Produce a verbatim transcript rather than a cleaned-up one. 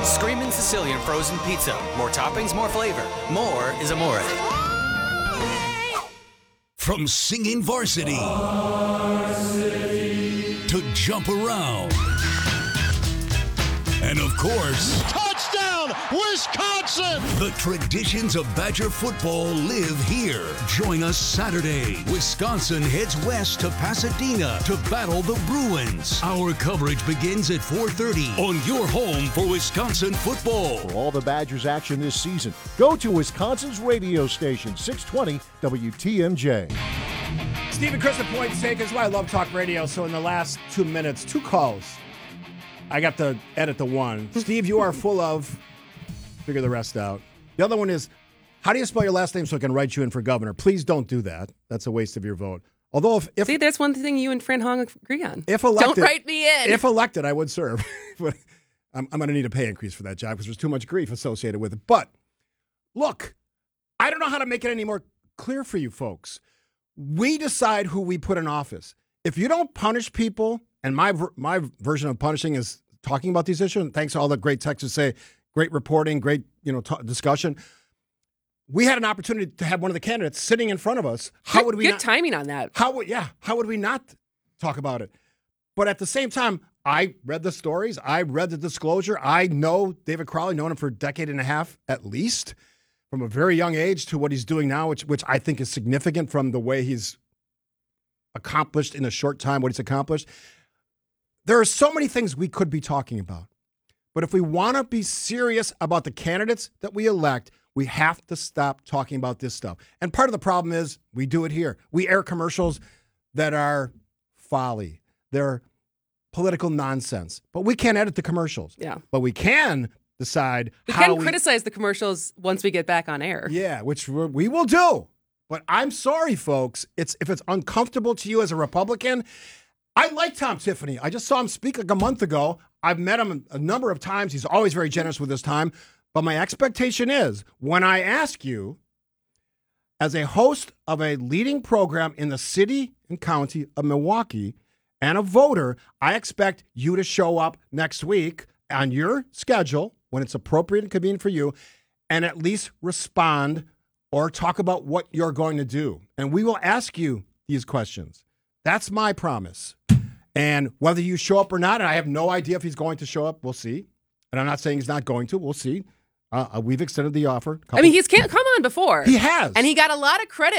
Screamin' Sicilian frozen pizza. More toppings, more flavor. More is amore. From singing varsity, varsity to jump around. And of course, touchdown, Wisconsin! The traditions of Badger football live here. Join us Saturday. Wisconsin heads west to Pasadena to battle the Bruins. Our coverage begins at four thirty on your home for Wisconsin football. For all the Badgers action this season, go to Wisconsin's radio station, six twenty W T M J. Stephen Chris at Point Take is why I love talk radio. So in the last two minutes, two calls. I got to edit the one. Steve, you are full of, figure the rest out. The other one is, how do you spell your last name so I can write you in for governor? Please don't do that. That's a waste of your vote. Although if, if See, that's one thing you and Fran Hong agree on. If elected, don't write me in. If elected, I would serve. But I'm, I'm going to need a pay increase for that job because there's too much grief associated with it. But look, I don't know how to make it any more clear for you folks. We decide who we put in office. If you don't punish people, and my my version of punishing is talking about these issues, and thanks to all the great texts say, great reporting, great you know t- discussion. We had an opportunity to have one of the candidates sitting in front of us. How good, would we good not, timing on that? How would yeah? How would we not talk about it? But at the same time, I read the stories. I read the disclosure. I know David Crowley, known him for a decade and a half at least, from a very young age to what he's doing now, which which I think is significant from the way he's accomplished in a short time what he's accomplished. There are so many things we could be talking about. But if we want to be serious about the candidates that we elect, we have to stop talking about this stuff. And part of the problem is we do it here. We air commercials that are folly. They're political nonsense. But we can't edit the commercials. Yeah. But we can decide we how can we criticize the commercials once we get back on air. Yeah, which we will do. But I'm sorry, folks. It's if it's uncomfortable to you as a Republican. I like Tom Tiffany. I just saw him speak like a month ago. I've met him a number of times. He's always very generous with his time. But my expectation is when I ask you, as a host of a leading program in the city and county of Milwaukee and a voter, I expect you to show up next week on your schedule when it's appropriate and convenient for you and at least respond or talk about what you're going to do. And we will ask you these questions. That's my promise. And whether you show up or not, and I have no idea if he's going to show up, we'll see. And I'm not saying he's not going to. We'll see. Uh, we've extended the offer. I mean, he's can't come on before. He has. And he got a lot of credit